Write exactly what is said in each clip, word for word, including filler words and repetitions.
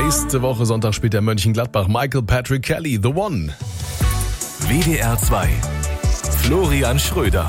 Nächste Woche Sonntag spielt der Mönchengladbach Michael Patrick Kelly, The One. W D R zwei. Florian Schröder.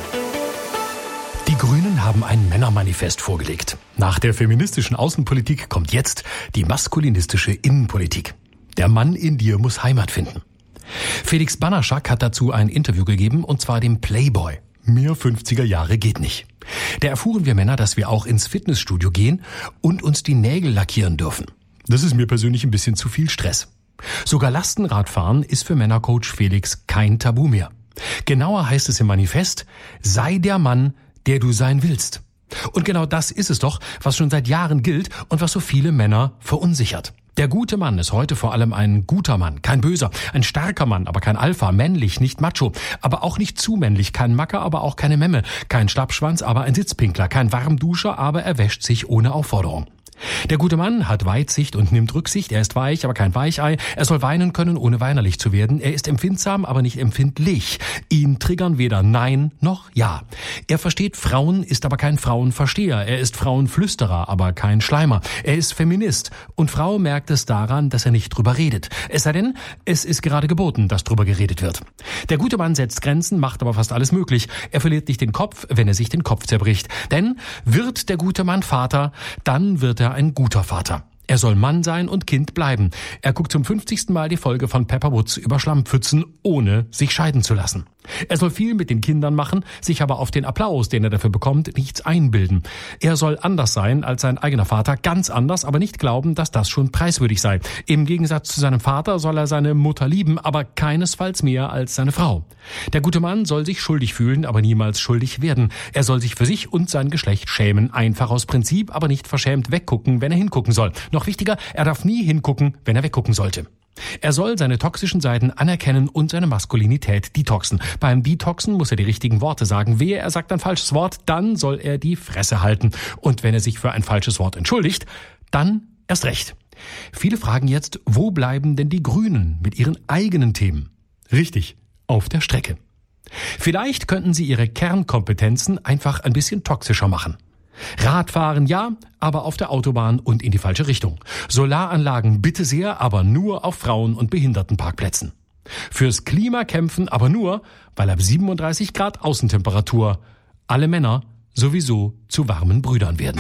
Die Grünen haben ein Männermanifest vorgelegt. Nach der feministischen Außenpolitik kommt jetzt die maskulinistische Innenpolitik. Der Mann in dir muss Heimat finden. Felix Banaschak hat dazu ein Interview gegeben, und zwar dem Playboy. Mehr fünfziger Jahre geht nicht. Da erfuhren wir Männer, dass wir auch ins Fitnessstudio gehen und uns die Nägel lackieren dürfen. Das ist mir persönlich ein bisschen zu viel Stress. Sogar Lastenradfahren ist für Männercoach Felix kein Tabu mehr. Genauer heißt es im Manifest: sei der Mann, der du sein willst. Und genau das ist es doch, was schon seit Jahren gilt und was so viele Männer verunsichert. Der gute Mann ist heute vor allem ein guter Mann, kein böser, ein starker Mann, aber kein Alpha, männlich, nicht macho, aber auch nicht zu männlich, kein Macker, aber auch keine Memme, kein Schlappschwanz, aber ein Sitzpinkler, kein Warmduscher, aber er wäscht sich ohne Aufforderung. Der gute Mann hat Weitsicht und nimmt Rücksicht. Er ist weich, aber kein Weichei. Er soll weinen können, ohne weinerlich zu werden. Er ist empfindsam, aber nicht empfindlich. Ihn triggern weder Nein noch Ja. Er versteht Frauen, ist aber kein Frauenversteher. Er ist Frauenflüsterer, aber kein Schleimer. Er ist Feminist. Und Frau merkt es daran, dass er nicht drüber redet. Es sei denn, es ist gerade geboten, dass drüber geredet wird. Der gute Mann setzt Grenzen, macht aber fast alles möglich. Er verliert nicht den Kopf, wenn er sich den Kopf zerbricht. Denn wird der gute Mann Vater, dann wird er ein guter Vater. Er soll Mann sein und Kind bleiben. Er guckt zum fünfzigsten Mal die Folge von Pepper Woods über Schlammpfützen, ohne sich scheiden zu lassen. Er soll viel mit den Kindern machen, sich aber auf den Applaus, den er dafür bekommt, nichts einbilden. Er soll anders sein als sein eigener Vater, ganz anders, aber nicht glauben, dass das schon preiswürdig sei. Im Gegensatz zu seinem Vater soll er seine Mutter lieben, aber keinesfalls mehr als seine Frau. Der gute Mann soll sich schuldig fühlen, aber niemals schuldig werden. Er soll sich für sich und sein Geschlecht schämen, einfach aus Prinzip, aber nicht verschämt weggucken, wenn er hingucken soll. Noch wichtiger, er darf nie hingucken, wenn er weggucken sollte. Er soll seine toxischen Seiten anerkennen und seine Maskulinität detoxen. Beim Detoxen muss er die richtigen Worte sagen. Wehe, er sagt ein falsches Wort, dann soll er die Fresse halten. Und wenn er sich für ein falsches Wort entschuldigt, dann erst recht. Viele fragen jetzt, wo bleiben denn die Grünen mit ihren eigenen Themen? Richtig, auf der Strecke. Vielleicht könnten sie ihre Kernkompetenzen einfach ein bisschen toxischer machen. Radfahren ja, aber auf der Autobahn und in die falsche Richtung. Solaranlagen bitte sehr, aber nur auf Frauen- und Behindertenparkplätzen. Fürs Klima kämpfen, aber nur, weil ab siebenunddreißig Grad Außentemperatur alle Männer sowieso zu warmen Brüdern werden.